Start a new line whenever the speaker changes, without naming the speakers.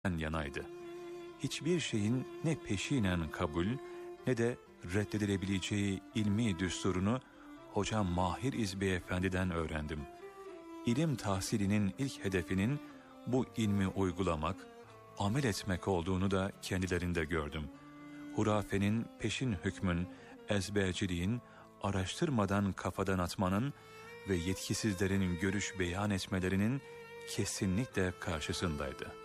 yanaydı. Hiçbir şeyin ne peşinen kabul ne de reddedilebileceği ilmi düsturunu hocam Mahir İzbi Efendi'den öğrendim. İlim tahsilinin ilk hedefinin bu ilmi uygulamak, amel etmek olduğunu da kendilerinde gördüm. Hurafenin, peşin hükmün, ezberciliğin, araştırmadan kafadan atmanın ve yetkisizlerin görüş beyan etmelerinin kesinlikle karşısındaydı.